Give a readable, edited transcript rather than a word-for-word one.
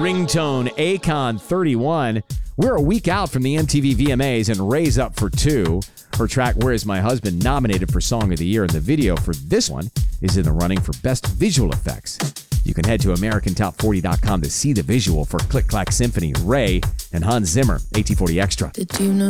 ringtone Akon 31. We're a week out from the MTV VMAs and Ray's up for 2. Her track Where Is My Husband nominated for Song of the Year, and the video for this one is in the running for Best Visual Effects. You can head to AmericanTop40.com to see the visual for Click Clack Symphony, Ray, and Hans Zimmer, AT40 Extra. Did you know